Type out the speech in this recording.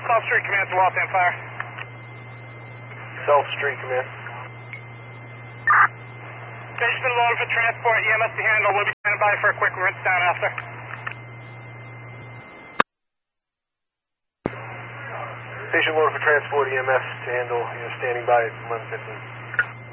South Street Command to Waltham Fire. South Street Command. Station's been loaded for transport. EMS to handle. We'll be standing by for a quick rinse down after. Station loaded for transport. EMS to handle. You're standing by at 11:15.